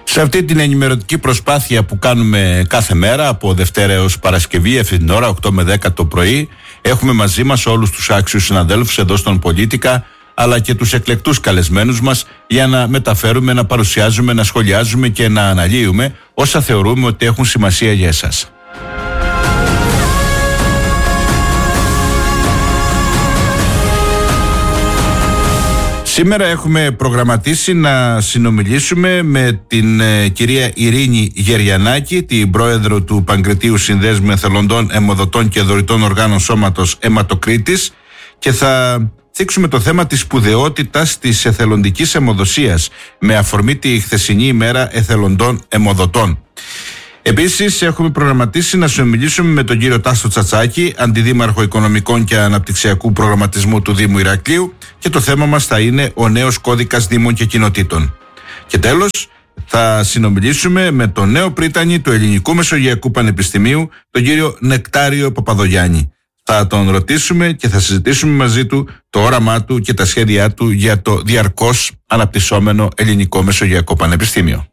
Σε αυτή την ενημερωτική προσπάθεια που κάνουμε κάθε μέρα από Δευτέρα έως Παρασκευή, αυτή την ώρα 8 με 10 το πρωί, έχουμε μαζί μας όλους τους άξιους συναδέλφους εδώ στον Πολίτικα, αλλά και τους εκλεκτούς καλεσμένους μας για να μεταφέρουμε, να παρουσιάζουμε, να σχολιάζουμε και να αναλύουμε όσα θεωρούμε ότι έχουν σημασία για εσάς. Σήμερα έχουμε προγραμματίσει να συνομιλήσουμε με την κυρία Ειρήνη Γεριανάκη, την πρόεδρο του Παγκριτίου Συνδέσμου Εθελοντών Αιμοδοτών και Δωρητών Οργάνων Σώματος Αιματοκρήτης, και θα θίξουμε το θέμα της σπουδαιότητας της εθελοντικής αιμοδοσίας με αφορμή τη χθεσινή ημέρα εθελοντών αιμοδοτών. Επίσης, έχουμε προγραμματίσει να συνομιλήσουμε με τον κύριο Τάσο Τσατσάκη, Αντιδήμαρχο Οικονομικών και Αναπτυξιακού Προγραμματισμού του Δήμου Ηρακλείου, και το θέμα μας θα είναι ο νέος κώδικας Δήμων και Κοινοτήτων. Και τέλος, θα συνομιλήσουμε με τον νέο πρίτανη του Ελληνικού Μεσογειακού Πανεπιστημίου, τον κύριο Νεκτάριο Παπαδογιάννη. Θα τον ρωτήσουμε και θα συζητήσουμε μαζί του το όραμά του και τα σχέδιά του για το διαρκώς αναπτυσσόμενο Ελληνικό Μεσογειακό Πανεπιστήμιο.